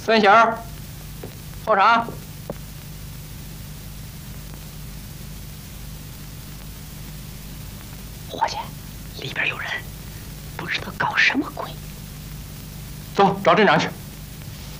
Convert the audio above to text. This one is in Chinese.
分型，后场。 伙计，里边有人，不知道搞什么鬼。 走，找镇长去。